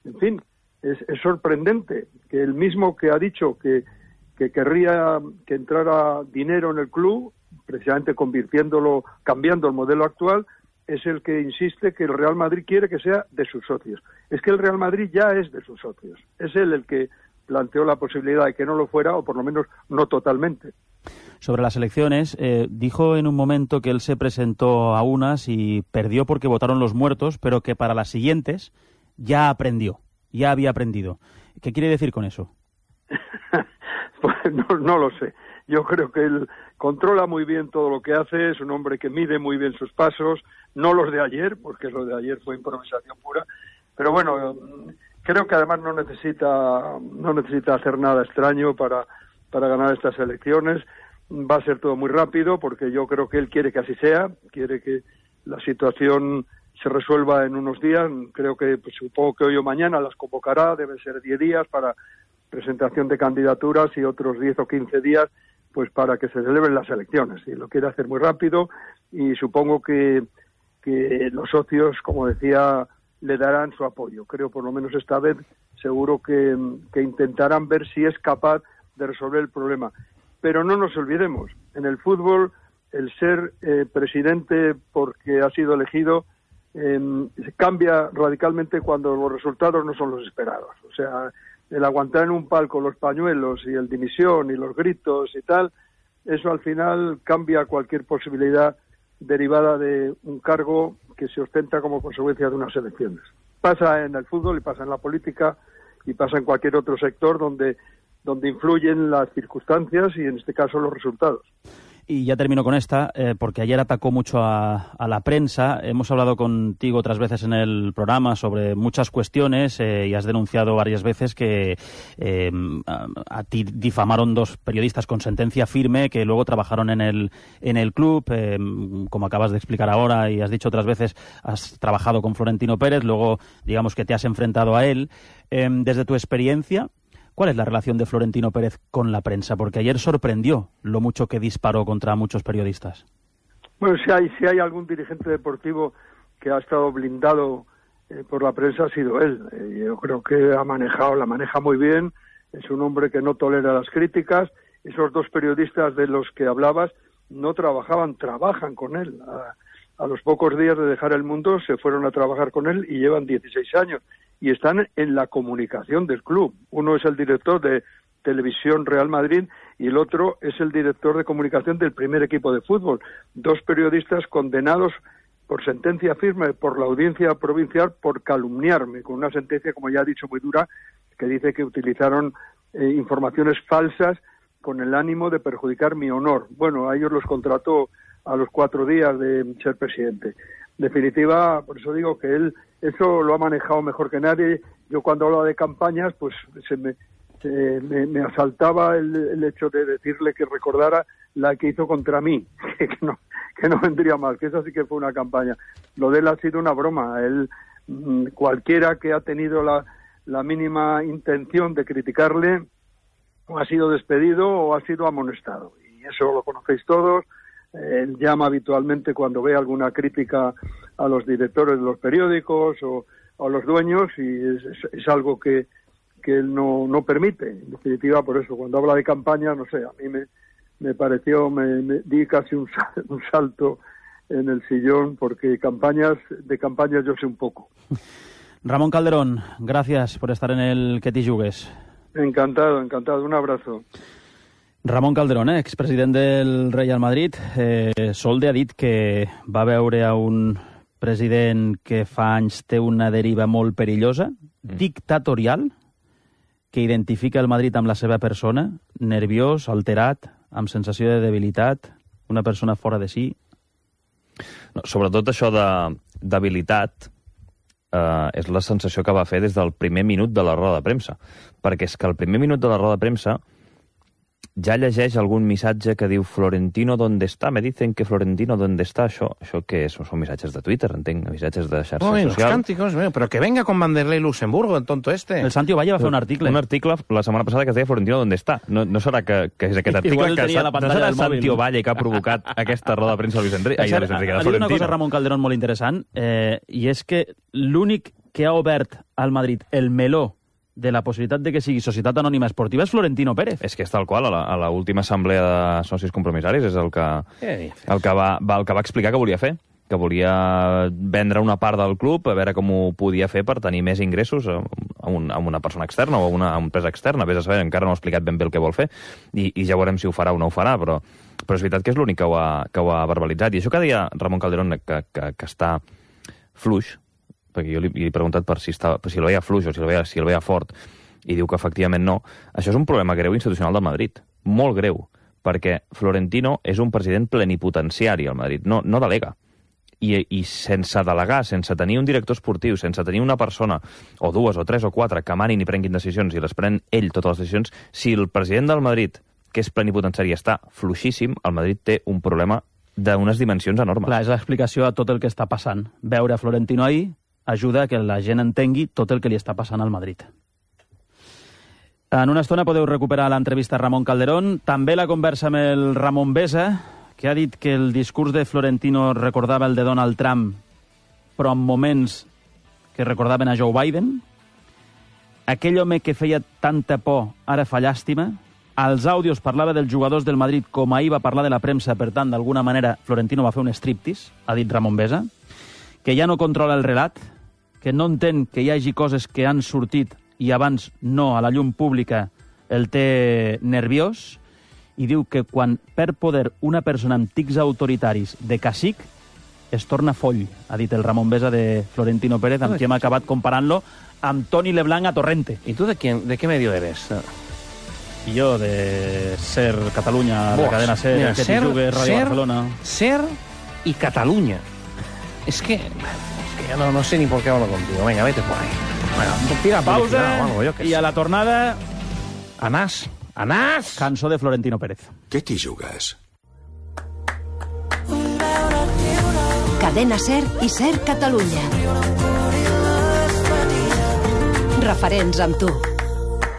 En fin, es sorprendente que el mismo que ha dicho que querría que entrara dinero en el club, precisamente cambiando el modelo actual, es el que insiste que el Real Madrid quiere que sea de sus socios. Es que el Real Madrid ya es de sus socios. Es él el que planteó la posibilidad de que no lo fuera, o por lo menos no totalmente. Sobre las elecciones, dijo en un momento que él se presentó a unas y perdió porque votaron los muertos, pero que para las siguientes ya había aprendido. ¿Qué quiere decir con eso? Pues no lo sé. Yo creo que él controla muy bien todo lo que hace, es un hombre que mide muy bien sus pasos, no los de ayer, porque lo de ayer fue improvisación pura, pero bueno, creo que además no necesita hacer nada extraño para ganar estas elecciones. Va a ser todo muy rápido, porque yo creo que él quiere que así sea, quiere que la situación se resuelva en unos días. Creo que, pues, supongo que hoy o mañana las convocará, deben ser 10 días para presentación de candidaturas y otros 10 o 15 días pues para que se celebren las elecciones. Y lo quiere hacer muy rápido, y supongo que los socios, como decía, le darán su apoyo. Creo, por lo menos esta vez, seguro que intentarán ver si es capaz de resolver el problema. Pero no nos olvidemos, en el fútbol el ser presidente porque ha sido elegido cambia radicalmente cuando los resultados no son los esperados. O sea, el aguantar en un palco los pañuelos y el dimisión y los gritos y tal, eso al final cambia cualquier posibilidad derivada de un cargo que se ostenta como consecuencia de unas elecciones. Pasa en el fútbol y pasa en la política y pasa en cualquier otro sector donde influyen las circunstancias y en este caso los resultados. Y ya termino con esta, porque ayer atacó mucho a la prensa. Hemos hablado contigo otras veces en el programa sobre muchas cuestiones y has denunciado varias veces que a ti difamaron 2 periodistas con sentencia firme que luego trabajaron en el club. Como acabas de explicar ahora y has dicho otras veces, has trabajado con Florentino Pérez, luego digamos que te has enfrentado a él. Desde tu experiencia, ¿cuál es la relación de Florentino Pérez con la prensa? Porque ayer sorprendió lo mucho que disparó contra muchos periodistas. Bueno, si hay algún dirigente deportivo que ha estado blindado por la prensa, ha sido él. Yo creo que la maneja muy bien, es un hombre que no tolera las críticas. Esos 2 periodistas de los que hablabas no trabajan con él. A los pocos días de dejar el mundo se fueron a trabajar con él y llevan 16 años. Y están en la comunicación del club. Uno es el director de Televisión Real Madrid y el otro es el director de comunicación del primer equipo de fútbol. 2 periodistas condenados por sentencia firme por la audiencia provincial por calumniarme, con una sentencia, como ya he dicho, muy dura, que dice que utilizaron informaciones falsas con el ánimo de perjudicar mi honor. Bueno, a ellos los contrató a los 4 días de ser presidente. En definitiva, por eso digo que él eso lo ha manejado mejor que nadie. Yo cuando hablaba de campañas, pues me asaltaba el hecho de decirle que recordara la que hizo contra mí, que no vendría mal, que esa sí que fue una campaña. Lo de él ha sido una broma. Él, cualquiera que ha tenido la mínima intención de criticarle, o ha sido despedido o ha sido amonestado. Y eso lo conocéis todos. Él llama habitualmente cuando ve alguna crítica a los directores de los periódicos o a los dueños, y es algo que él no permite. En definitiva, por eso, cuando habla de campaña, no sé, a mí me pareció, me di casi un salto en el sillón, porque de campañas yo sé un poco. Ramón Calderón, gracias por estar en el Que t'hi jugues. Encantado, un abrazo. Ramon Calderón, expresident del Real Madrid, Solde ha dit que va veure a un president que fa anys té una deriva molt perillosa, dictatorial, que identifica el Madrid amb la seva persona, nerviós, alterat, amb sensació de debilitat, una persona fora de si. No, sobretot això d'habilitat és la sensació que va fer des del primer minut de la roda de premsa, perquè és que el primer minut de la roda de premsa ja llegeix algun missatge que diu Florentino, ¿dónde está? Me dicen que Florentino, ¿dónde está? Això què és? Són missatges de Twitter, entenc, missatges de xarxes socials. Los cánticos, pero que venga con Vanderlei Luxemburgo, el tonto este. El Santi Ovalle va fer un article. Un article la setmana passada que es deia Florentino, ¿dónde está? No serà que és aquest article que no serà el Santi Ovalle que ha provocat aquesta roda de premsa a Luis Enrique. Ha dit una cosa, Ramon Calderón, molt interessant, i és que l'únic que ha obert al Madrid el meló de la possibilitat de que sigui Societat Anònima Esportiva és Florentino Pérez. És que és tal qual, a l'última assemblea de socis compromissaris és el que va explicar que volia fer, que volia vendre una part del club, a veure com ho podia fer per tenir més ingressos a una persona externa o a una empresa externa. Vés a saber, encara no ha explicat ben bé el que vol fer, i ja veurem si ho farà o no ho farà, però és veritat que és l'únic que ho ha verbalitzat. I això que deia Ramon Calderón, que està fluix, perquè jo li he preguntat si el veia fluix o si el veia fort, i diu que efectivament no. Això és un problema greu institucional del Madrid, molt greu, perquè Florentino és un president plenipotenciari al Madrid, no delega. I sense delegar, sense tenir un director esportiu, sense tenir una persona, o dues, o tres, o quatre, que manin i prenguin decisions, i les pren ell totes les decisions, si el president del Madrid, que és plenipotenciari, està fluixíssim, el Madrid té un problema d'unes dimensions enormes. Clar, és l'explicació a tot el que està passant. Veure Florentino ahir ajuda que la gent entengui tot el que li està passant al Madrid. En una estona podeu recuperar l'entrevista a Ramon Calderón, també la conversa amb el Ramon Besa, que ha dit que el discurs de Florentino recordava el de Donald Trump, però en moments que recordaven a Joe Biden. Aquell home que feia tanta por ara fa llàstima. Als àudios parlava dels jugadors del Madrid com ahir va parlar de la premsa, per tant, d'alguna manera, Florentino va fer un striptease, ha dit Ramon Besa, que ja no controla el relat, que no entén que hi hagi coses que han sortit i abans no a la llum pública el té nerviós, i diu que quan perd poder una persona amb tics autoritaris de cacic es torna foll, ha dit el Ramon Besa de Florentino Pérez, amb qui hem acabat comparant-lo amb Toni Leblanc a Torrente. ¿Y tú de qué medio eres? I jo de Ser Catalunya, la cadena Ser, mira, que t'hi jugue Radio Barcelona. Ser y Cataluña. Es que ya no sé ni por qué hablo contigo. Venga, vete por ahí. Bueno, tira pausa algo, yo qué i sé. a la tornada... Anàs! Cançó de Florentino Pérez. Què t'hi jugues? Cadena Ser i Ser Catalunya. Referents amb tu.